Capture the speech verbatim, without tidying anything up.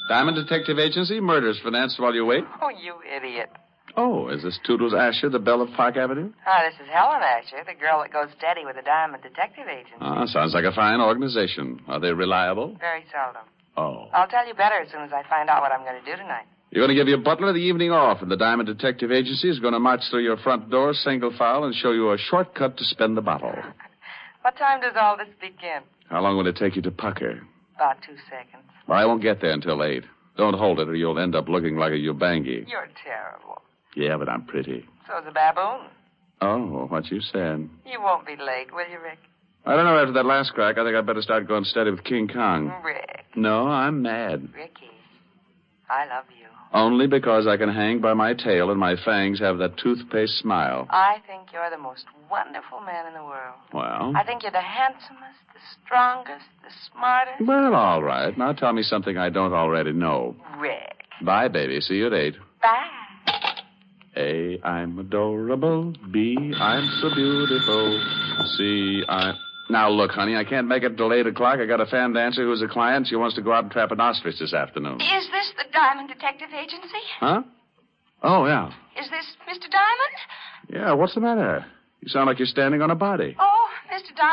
Diamond Detective Agency, murders financed while you wait. Oh, you idiot. Oh, is this Toodles Asher, the belle of Park Avenue? Ah, this is Helen Asher, the girl that goes steady with the Diamond Detective Agency. Ah, sounds like a fine organization. Are they reliable? Very seldom. Oh. I'll tell you better as soon as I find out what I'm going to do tonight. You're going to give your butler the evening off, and the Diamond Detective Agency is going to march through your front door, single file, and show you a shortcut to spend the bottle. What time does all this begin? How long will it take you to pucker? About two seconds. Well, I won't get there until eight. Don't hold it, or you'll end up looking like a Ubangi. You're terrible. Yeah, but I'm pretty. So's a baboon. Oh, what you said. You won't be late, will you, Rick? I don't know. After that last crack, I think I'd better start going steady with King Kong. Rick. No, I'm mad. Ricky, I love you. Only because I can hang by my tail and my fangs have that toothpaste smile. I think you're the most wonderful man in the world. Well? I think you're the handsomest, the strongest, the smartest. Well, all right. Now tell me something I don't already know. Rick. Bye, baby. See you at eight. Bye. A, I'm adorable. B, I'm so beautiful. C, I... Now, look, honey, I can't make it till eight o'clock. I got a fan dancer who's a client. She wants to go out and trap an ostrich this afternoon. Is this the Diamond Detective Agency? Huh? Oh, yeah. Is this Mister Diamond? Yeah, what's the matter? You sound like you're standing on a body. Oh, Mister Diamond.